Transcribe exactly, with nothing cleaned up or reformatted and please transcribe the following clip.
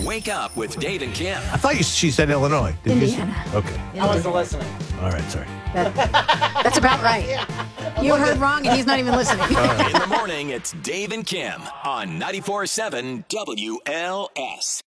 Wake Up with Dave and Kim. I thought you, she said Illinois. Did Indiana. You say? Okay. I wasn't listening. All right, sorry. That, that's about right. You heard wrong, and he's not even listening. In the morning, it's Dave and Kim on ninety-four point seven W L S.